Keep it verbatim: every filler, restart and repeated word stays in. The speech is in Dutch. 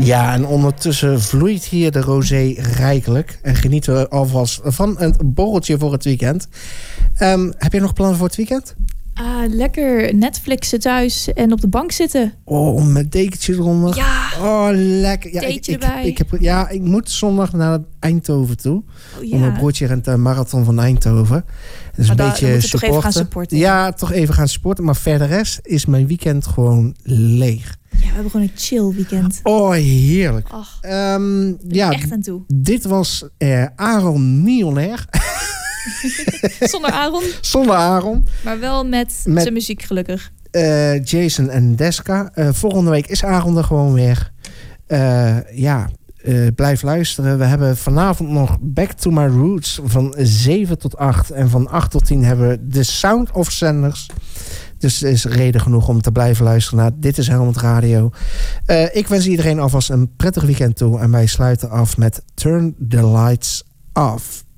Ja, en ondertussen vloeit hier de rosé rijkelijk. En genieten we alvast van een borreltje voor het weekend. Um, heb je nog plannen voor het weekend? Ah, lekker Netflixen thuis en op de bank zitten. Oh, met dekentje eronder. Ja. Oh, lekker. Ja, Theetje ik, erbij. Ik, ik heb, ja, ik moet zondag naar Eindhoven toe. Oh, ja. Om mijn broertje rent de marathon van Eindhoven. Dus een da, beetje dan moet je supporten. toch even gaan supporten. Ja, toch even gaan supporten. Maar verder rest is mijn weekend gewoon leeg. Ja, we hebben gewoon een chill weekend. Oh, heerlijk. Ach, um, ja, echt aan toe. Dit was uh, Aaron Niolair. Zonder Aaron. Zonder Aaron. Maar wel met, met zijn muziek gelukkig. Uh, Jason en Deska. Uh, volgende week is Aaron er gewoon weer. Uh, ja, uh, blijf luisteren. We hebben vanavond nog Back to My Roots van zeven tot acht. En van acht tot tien hebben we The Sound of Sanders. Dus er is reden genoeg om te blijven luisteren naar Dit is Helmond Radio. Uh, ik wens iedereen alvast een prettig weekend toe. En wij sluiten af met Turn the Lights Off.